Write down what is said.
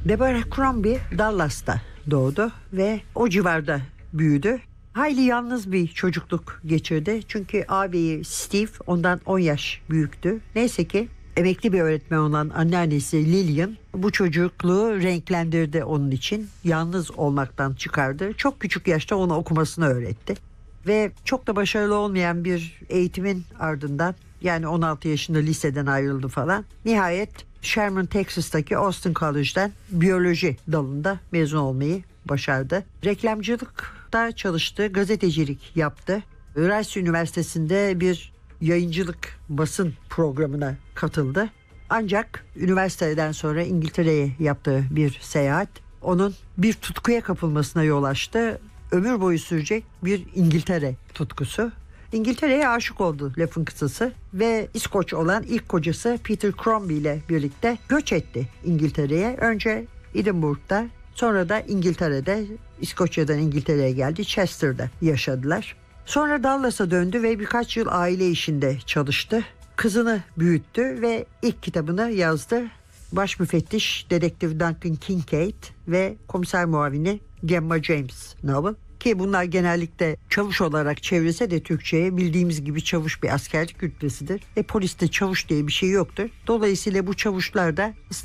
Deborah Crombie Dallas'ta doğdu ve o civarda büyüdü. Hayli yalnız bir çocukluk geçirdi. Çünkü ağabeyi Steve ondan 10 yaş büyüktü. Neyse ki emekli bir öğretmen olan anneannesi Lillian bu çocukluğu renklendirdi onun için. Yalnız olmaktan çıkardı. Çok küçük yaşta ona okumasını öğretti. Ve çok da başarılı olmayan bir eğitimin ardından, yani 16 yaşında liseden ayrıldı falan. Nihayet Sherman, Texas'taki Austin College'den biyoloji dalında mezun olmayı başardı. Reklamcılıkta çalıştı, gazetecilik yaptı. Rice Üniversitesi'nde bir yayıncılık basın programına katıldı. Ancak üniversiteden sonra İngiltere'ye yaptığı bir seyahat onun bir tutkuya kapılmasına yol açtı. Ömür boyu sürecek bir İngiltere tutkusu. İngiltere'ye aşık oldu lafın kısası ve İskoç olan ilk kocası Peter Crombie ile birlikte göç etti İngiltere'ye. Önce Edinburgh'da, sonra da İngiltere'de, İskoçya'dan İngiltere'ye geldi, Chester'da yaşadılar. Sonra Dallas'a döndü ve birkaç yıl aile işinde çalıştı. Kızını büyüttü ve ilk kitabını yazdı. Baş müfettiş Dedektif Duncan Kincaid ve komiser muavini Gemma James Novel. Ki bunlar genellikle çavuş olarak çevrilse de Türkçe'ye bildiğimiz gibi çavuş bir askerlik rütbesidir. Poliste çavuş diye bir şey yoktur. Dolayısıyla bu çavuşlar da